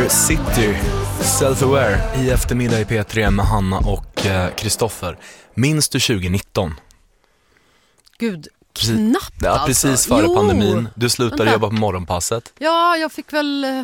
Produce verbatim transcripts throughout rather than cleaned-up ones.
City, Self-Aware i eftermiddag i P tre med Hanna och Kristoffer. Minns du tjugonitton? Gud, knappt ja, alltså. Precis före jo. pandemin. Du slutade Vänta. jobba på morgonpasset. Ja, jag fick väl eh,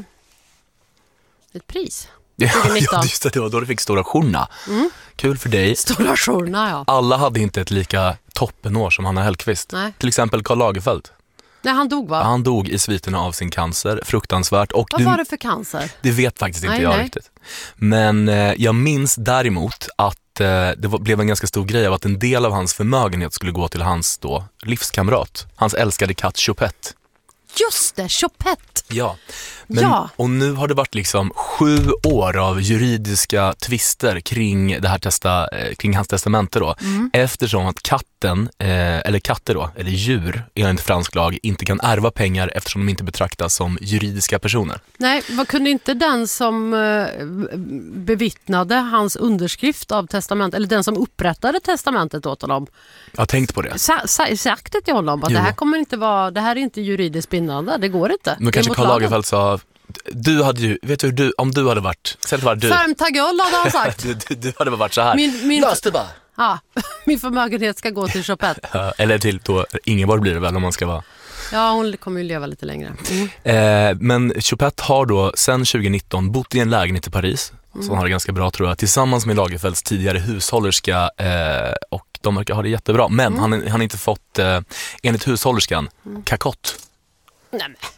ett pris. tjugonitton. Ja, just det, det var då du fick Stora Journa. Mm. Kul för dig. Stora Journa, ja. Alla hade inte ett lika toppenår som Hanna Hellqvist. Nej. Till exempel Karl Lagerfeld. Nej, han dog va? Ja, han dog i sviterna av sin cancer. Fruktansvärt. Och Vad du, var det för cancer? det vet faktiskt inte nej, jag nej. riktigt. Men eh, jag minns däremot att eh, det var, blev en ganska stor grej av att en del av hans förmögenhet skulle gå till hans då livskamrat. Hans älskade katt Choupette. Just det, Choupette. Ja. Men, ja. Och nu har det varit liksom sju år av juridiska tvister kring det här testa, eh, kring hans testamente då. Mm. Eftersom att katten, eh, eller katter då, eller djur enligt fransk lag inte kan ärva pengar eftersom de inte betraktas som juridiska personer. Nej, vad kunde inte den som eh, bevittnade hans underskrift av testament, eller den som upprättade testamentet åt honom? Jag har tänkt på det. Sa- sa- sagt det till honom att Jo. det här kommer inte vara, det här är inte juridiskt bindande, det går inte. Men kanske Karl Lagerfeld sa, du hade ju, vet du hur du, om du hade varit, säg var du. Färm tagull hade han sagt. du, du, du hade varit så här. Min, min, Lös det bara. ja, min förmögenhet ska gå till Choupette. Ja, eller till då, Ingeborg blir det väl om man ska vara. Ja, hon kommer ju leva lite längre. Mm. Eh, men Choupette har då sedan tjugonitton bott i en lägenhet i Paris. Mm. Så han har det ganska bra tror jag. Tillsammans med Lagerfelds tidigare hushållerska. Eh, och de verkar ha det jättebra. Men mm. han, han har inte fått, eh, enligt hushållerskan, mm. kakott. Nej, men.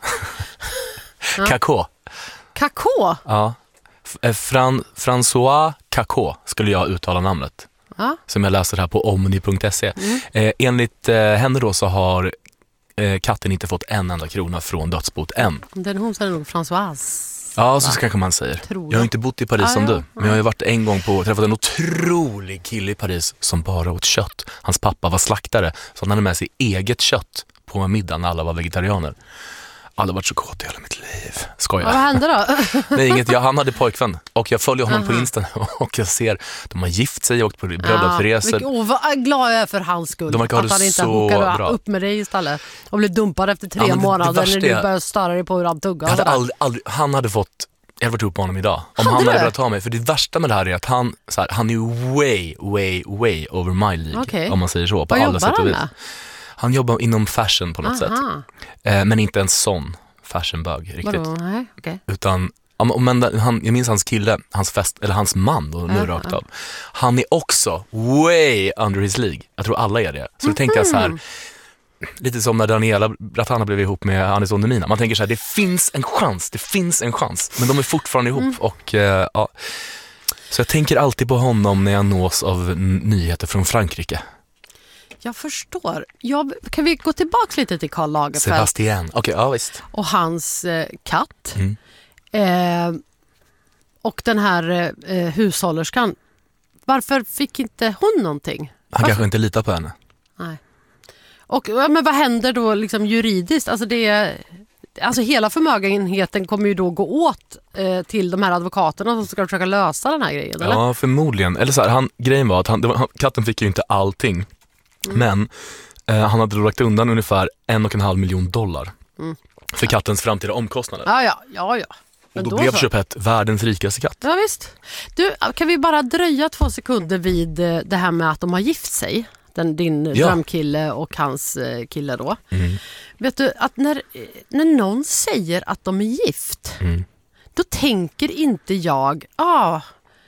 ja. Kakå. Kakå? Ja. Fran, François Kakå skulle jag uttala namnet. Ja. Som jag läser här på omni punkt se. Mm. Eh, enligt eh, henne då så har eh, katten inte fått en enda krona från dödsbot än. Den hon säger nog Françoise. Ja, så kanske man säger. Tror jag har inte bott i Paris ah, som ja, du. ja. Men jag har ju varit en gång på träffat en otrolig kille i Paris som bara åt kött. Hans pappa var slaktare så han hade med sig eget kött på middagen när alla var vegetarianer. Alla har varit så kåt i hela mitt liv. Skojar. Ja, vad hände då? Nej, inget. Jag, han hade pojkvän och jag följer honom Aha. på Insta och jag ser de har gift sig och åkt på bröllopsresor. Ja, vad glad jag är för hans skull. De verkar ha att det han inte så hookade bra. upp med dig istället och blev dumpad efter tre Ja, det, månader det när du är, började störa dig på hur han tuggar. Jag hade aldrig, aldrig, han hade fått, jag hade varit ihop med honom idag. Om hade han hade du? velat ta mig. För det värsta med det här är att han, så här, han är way, way, way over my league. Okay. Om man säger så. På vad alla jobbar sätt och han vis. med? Han jobbar inom fashion på något Aha. sätt. Eh, men inte en sån fashionbög riktigt. Vadå? Nej, okej. Okay. Utan, ja, men han, jag minns hans kille, hans fest, eller hans man då, nu Ja, rakt ja. av. Han är också way under his league. Jag tror alla är det. Så då Mm-hmm. tänkte jag så här, lite som när Daniela Bratana blev ihop med Anis Don Demina. Man tänker så här, det finns en chans, det finns en chans. Men de är fortfarande ihop. Mm. Och, eh, ja. Så jag tänker alltid på honom när jag nås av n- nyheter från Frankrike. Jag förstår. Jag, kan vi gå tillbaka lite till Karl Lagerfeld? Sebastian. Okej, okay, ja visst. Och hans eh, katt. Mm. Eh, och den här eh, hushållerskan. Varför fick inte hon någonting? Han Varför? kanske inte litar på henne. Nej. Och ja, men vad händer då liksom juridiskt? Alltså det alltså hela förmögenheten kommer ju då gå åt eh, till de här advokaterna som ska försöka lösa den här grejen, eller? Ja, förmodligen. Eller så här, han, grejen var att han, det var, han, katten fick ju inte allting. Mm. Men eh, han hade då lagt undan ungefär en och en halv miljon dollar mm. för kattens framtida omkostnader. Ja, ja, ja, ja. Men och då, då blev Choupette världens rikaste katt. Ja, visst. Du, kan vi bara dröja två sekunder vid det här med att de har gift sig? Den, din ja. drömkille och hans eh, kille då. Mm. Vet du, att när, när någon säger att de är gift, mm. då tänker inte jag, ah,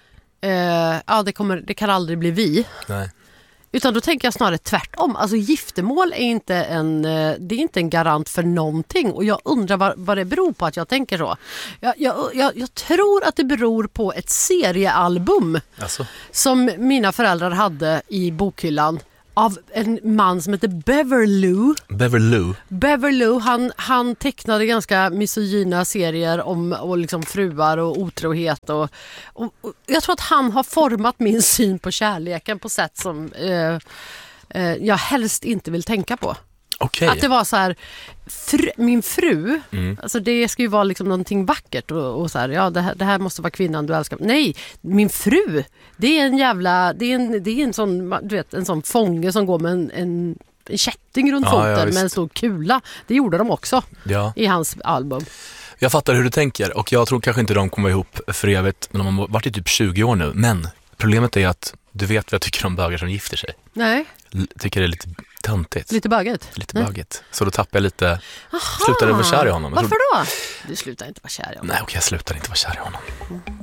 eh, ah, det, kommer, det kan aldrig bli vi. Nej. Utan då tänker jag snarare tvärtom. Alltså giftermål är inte en, det är inte en garant för någonting. Och jag undrar vad, vad det beror på att jag tänker så. Jag, jag, jag, jag tror att det beror på ett seriealbum alltså. som mina föräldrar hade i bokhyllan. Av en man som heter Beverloo. Beverloo. Beverloo, han, han tecknade ganska misogyna serier om och liksom fruar och otrohet. Och, och, och jag tror att han har format min syn på kärleken på sätt som eh, eh, jag helst inte vill tänka på. Okay. Att det var så här, fru, min fru, mm. alltså det ska ju vara liksom någonting vackert och, och så här, ja det här, det här måste vara kvinnan du älskar. Nej, min fru, det är en jävla, det är en, det är en sån, du vet, en sån fånge som går med en, en, en kätting runt ja, foten ja, med en stor kula. Det gjorde de också ja. i hans album. Jag fattar hur du tänker och jag tror kanske inte de kommer ihop för evigt, men de har varit i typ tjugo år nu. Men problemet är att du vet vad jag tycker om bögar som gifter sig. Nej. L- tycker det är lite töntigt. Lite böget? Lite Nej. böget. Så då tappar jag lite, Aha. slutade vara kär i honom. Varför då? Du slutar inte vara kär i honom. Nej, okej, jag slutar inte vara kär i honom.